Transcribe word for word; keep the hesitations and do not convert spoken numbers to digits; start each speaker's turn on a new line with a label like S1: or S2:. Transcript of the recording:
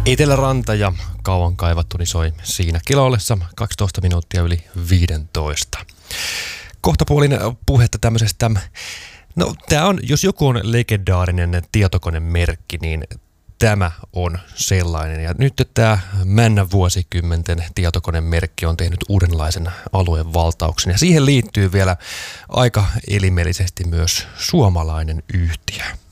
S1: Eteläranta ja kauan kaivattu, niin soi siinä kilollessa kaksitoista minuuttia yli viisitoista. Kohtapuolin puhetta tämmöisestä, no tämä on, jos joku on legendaarinen tietokonemerkki, niin tämä on sellainen. Ja nyt tämä männän vuosikymmenten tietokonemerkki on tehnyt uudenlaisen aluevaltauksen. Ja siihen liittyy vielä aika elimellisesti myös suomalainen yhtiö.